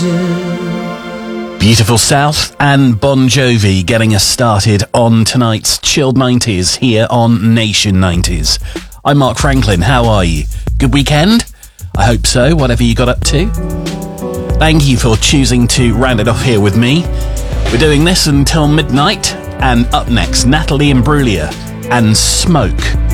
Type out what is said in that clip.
Beautiful South and Bon Jovi getting us started on tonight's Chilled 90s here on Nation 90s. I'm Mark Franklin, how are you? Good weekend? I hope so, whatever you got up to. Thank you for choosing to round it off here with me. We're doing this until midnight, and up next, Natalie Imbruglia and Smoke.